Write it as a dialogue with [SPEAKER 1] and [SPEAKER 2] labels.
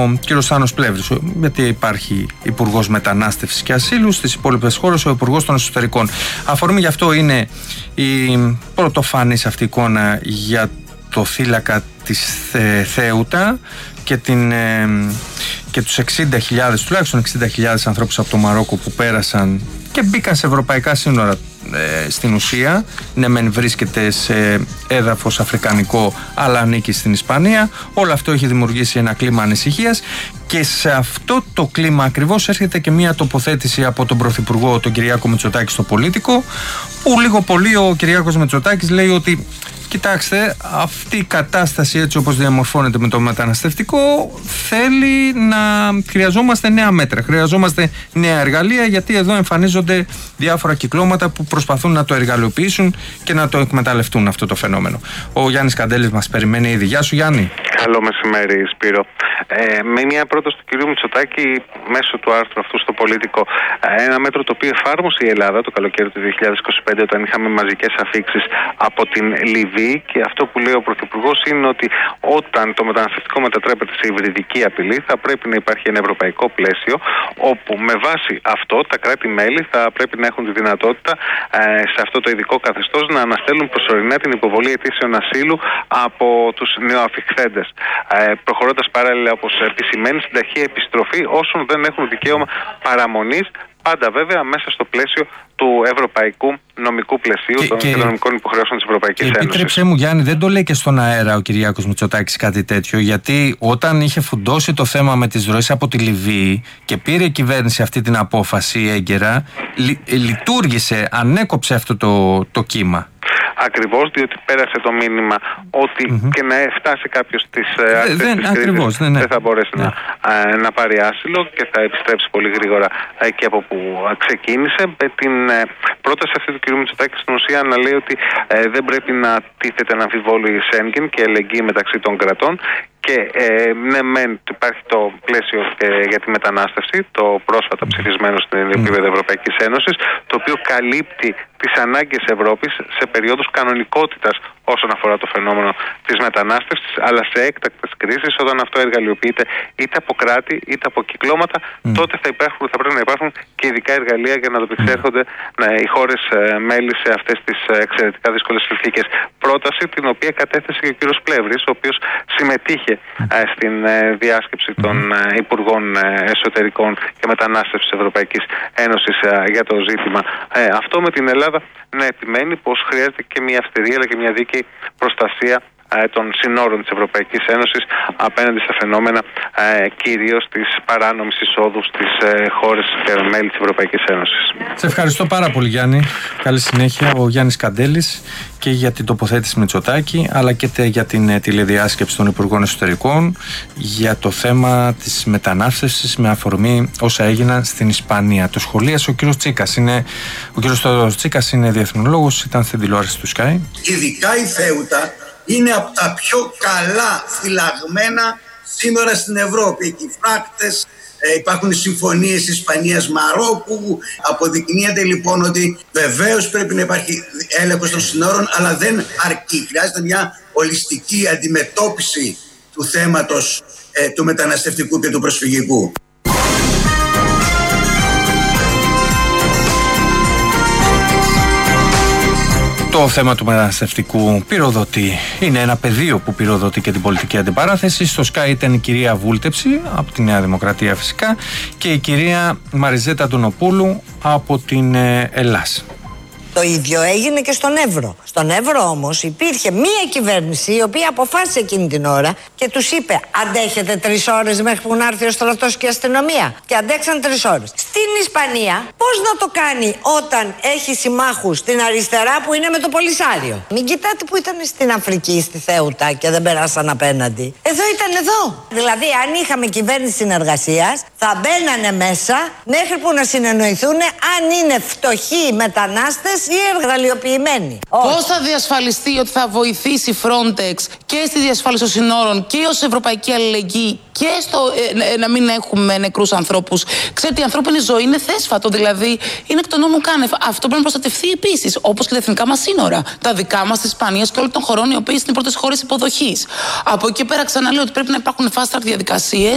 [SPEAKER 1] κ. Στάνος Πλεύρης, γιατί υπάρχει υπουργός μετανάστευσης και ασύλου, στις υπόλοιπες χώρες ο υπουργός των εσωτερικών. Αφορμή γι' αυτό είναι η πρωτοφανής αυτή εικόνα για το θύλακα της Θέουτα και τους 60.000, τουλάχιστον 60.000 ανθρώπους από το Μαρόκο που πέρασαν και μπήκαν σε ευρωπαϊκά σύνορα. Στην ουσία, ναι μεν βρίσκεται σε έδαφος αφρικανικό, αλλά ανήκει στην Ισπανία. Όλο αυτό έχει δημιουργήσει ένα κλίμα ανησυχίας και σε αυτό το κλίμα ακριβώς έρχεται και μια τοποθέτηση από τον Πρωθυπουργό, τον Κυριάκο Μητσοτάκη, στο Πολίτικο, που λίγο πολύ ο Κυριάκος Μητσοτάκης λέει ότι κοιτάξτε, αυτή η κατάσταση έτσι όπως διαμορφώνεται με το μεταναστευτικό χρειαζόμαστε νέα μέτρα, χρειαζόμαστε νέα εργαλεία, γιατί εδώ εμφανίζονται διάφορα κυκλώματα που προσπαθούν να το εργαλειοποιήσουν και να το εκμεταλλευτούν αυτό το φαινόμενο. Ο Γιάννης Καντέλης μας περιμένει ήδη. Γεια σου, Γιάννη.
[SPEAKER 2] Καλό μεσημέρι, Σπύρο. Με μια πρόταση του κ. Μητσοτάκη μέσω του άρθρου αυτού στο Πολίτικο, ένα μέτρο το οποίο εφάρμοσε η Ελλάδα το καλοκαίρι του 2025, όταν είχαμε μαζικές αφίξεις από την Λιβύη, και αυτό που λέει ο Πρωθυπουργός είναι ότι όταν το μεταναστευτικό μετατρέπεται σε υβριδική απειλή, θα πρέπει να υπάρχει ένα ευρωπαϊκό πλαίσιο, όπου με βάση αυτό τα κράτη-μέλη θα πρέπει να έχουν τη δυνατότητα σε αυτό το ειδικό καθεστώς να αναστέλουν προσωρινά την υποβολή αιτήσεων ασύλου από τους νεοαφιχθέντες, προχωρώντας παράλληλα, όπως επισημαίνει, στην ταχεία επιστροφή όσων δεν έχουν δικαίωμα παραμονής, πάντα βέβαια μέσα στο πλαίσιο του ευρωπαϊκού νομικού πλαισίου, των κοινωνικών υποχρεώσεων της Ευρωπαϊκής Ένωσης.
[SPEAKER 1] Επίτρεψέ μου, Γιάννη, δεν το λέει και στον αέρα ο Κυριάκος Μητσοτάκης κάτι τέτοιο, γιατί όταν είχε φουντώσει το θέμα με τις ροές από τη Λιβύη και πήρε η κυβέρνηση αυτή την απόφαση έγκαιρα, λειτουργήσε, ανέκοψε αυτό το κύμα.
[SPEAKER 2] Ακριβώς, διότι πέρασε το μήνυμα ότι και να φτάσει κάποιος στις άκρες της κρίσης δεν θα μπορέσει να πάρει άσυλο και θα επιστρέψει πολύ γρήγορα εκεί από που ξεκίνησε. Την πρόταση αυτή του κ. Μητσοτάκη στην ουσία να λέει ότι δεν πρέπει να τίθεται να αμφιβόλου η Σέγγεν και ελεγγύη μεταξύ των κρατών. Και ναι, υπάρχει το πλαίσιο για τη μετανάστευση, το πρόσφατα ψηφισμένο στην επίπεδο Ευρωπαϊκής Ένωσης, το οποίο καλύπτει τις ανάγκες Ευρώπης σε περίοδους κανονικότητας όσον αφορά το φαινόμενο της μετανάστευσης, αλλά σε έκτακτες κρίσεις, όταν αυτό εργαλειοποιείται είτε από κράτη είτε από κυκλώματα, τότε θα πρέπει να υπάρχουν και ειδικά εργαλεία για να ανταπεξέρχονται οι χώρες μέλη σε αυτές τις εξαιρετικά δύσκολες συνθήκες. Πρόταση την οποία κατέθεσε και ο κύριος Πλεύρης, ο οποίος συμμετείχε στην διάσκεψη των Υπουργών Εσωτερικών και Μετανάστευσης της Ευρωπαϊκής Ένωσης για το ζήτημα αυτό, με την Ελλάδα να επιμένει πως χρειάζεται και μια αυστηρή αλλά και μια δίκαιη προστασία των συνόρων της Ευρωπαϊκής Ένωσης απέναντι στα φαινόμενα κυρίως της παράνομης εισόδου στις χώρες και μέλη της Ευρωπαϊκής Ένωσης.
[SPEAKER 1] Σε ευχαριστώ πάρα πολύ, Γιάννη. Καλή συνέχεια. Ο Γιάννης Καντέλης, και για την τοποθέτηση Μητσοτάκη, αλλά και για την τηλεδιάσκεψη των Υπουργών Εσωτερικών για το θέμα της μετανάστευσης με αφορμή όσα έγιναν στην Ισπανία. Το σχολίασε ο κύριος Τσίκας. Ο κύριος Τσίκας είναι διεθνολόγος, ήταν στην τηλεόραση του Sky.
[SPEAKER 3] Ειδικά η Θέουτα είναι από τα πιο καλά φυλαγμένα σύνορα στην Ευρώπη. Εκεί φράκτες, υπάρχουν συμφωνίες Ισπανίας-Μαρόκου. Αποδεικνύεται λοιπόν ότι βεβαίως πρέπει να υπάρχει έλεγχος των συνόρων, αλλά δεν αρκεί. Χρειάζεται μια ολιστική αντιμετώπιση του θέματος του μεταναστευτικού και του προσφυγικού.
[SPEAKER 1] Το θέμα του μεταναστευτικού πυροδοτεί. Είναι ένα πεδίο που πυροδοτεί και την πολιτική αντιπαράθεση. Στο Sky ήταν η κυρία Βούλτεψη από τη Νέα Δημοκρατία φυσικά και η κυρία Μαριζέτα Αντωνοπούλου από την Ελλάς.
[SPEAKER 4] Το ίδιο έγινε και στον Εύρο. Στον Εύρο όμως υπήρχε μία κυβέρνηση η οποία αποφάσισε εκείνη την ώρα και τους είπε: αντέχετε 3 ώρες μέχρι που να έρθει ο στρατός και η αστυνομία. Και αντέξαν 3 ώρες. Στην Ισπανία, πώς να το κάνει όταν έχει συμμάχους στην αριστερά που είναι με το Πολυσάριο? Μην κοιτάτε που ήταν στην Αφρική, στη Θέουτα και δεν περάσαν απέναντι. Εδώ ήταν εδώ. Δηλαδή, αν είχαμε κυβέρνηση συνεργασίας, θα μπαίνανε μέσα μέχρι που να συνεννοηθούν αν είναι φτωχοί μετανάστες ή εργαλειοποιημένοι.
[SPEAKER 5] Πώς θα διασφαλιστεί ότι θα βοηθήσει η Frontex και στη διασφάλιση των συνόρων και ως ευρωπαϊκή αλληλεγγύη και στο να μην έχουμε νεκρούς ανθρώπους? Ξέρετε, η ανθρώπινη ζωή είναι θέσφατο, δηλαδή είναι εκ των νόμου κάνευ. Αυτό πρέπει να προστατευτεί επίσης, όπως και τα εθνικά μας σύνορα. Τα δικά μας, της Ισπανίας και όλων των χωρών, οι οποίες είναι οι πρώτες χώρες υποδοχής. Από εκεί πέρα, ξαναλέω ότι πρέπει να υπάρχουν fast track διαδικασίες.